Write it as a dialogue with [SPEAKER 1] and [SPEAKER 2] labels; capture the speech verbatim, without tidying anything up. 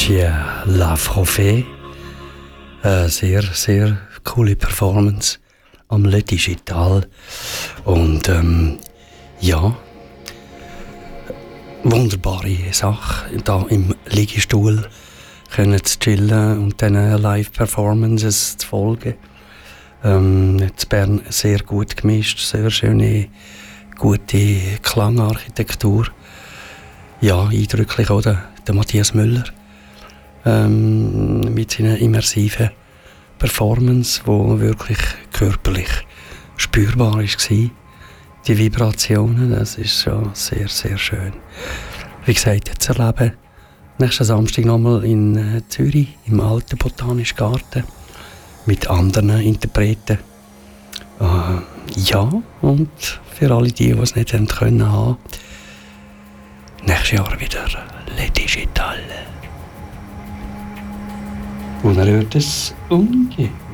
[SPEAKER 1] Tja, La Froffet. Eine sehr, sehr coole Performance am Le Digital. Und ähm, ja, wunderbare Sache, da im Liegestuhl können zu chillen und diesen Live-Performances zu folgen. Ähm, in Bern sehr gut gemischt, sehr schöne, gute Klangarchitektur. Ja, eindrücklich, oder? Der Matthias Müller ähm, mit seiner immersiven Performance, die wirklich körperlich spürbar war. Die Vibrationen, das ist schon sehr, sehr schön. Wie gesagt, jetzt erleben nächsten Samstag nochmal in äh, Zürich, im alten Botanischen Garten, mit anderen Interpreten. Äh, ja, und für alle die, die es nicht haben können haben, nächstes Jahr wieder Le Digital. Unerhörtes Umgehen.